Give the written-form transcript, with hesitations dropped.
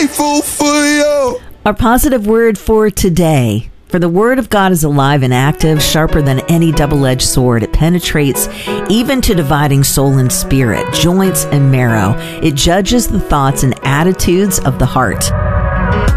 grateful for you. Our positive word for today. For the word of God is alive and active, sharper than any double-edged sword. It penetrates even to dividing soul and spirit, joints and marrow. It judges the thoughts and attitudes of the heart.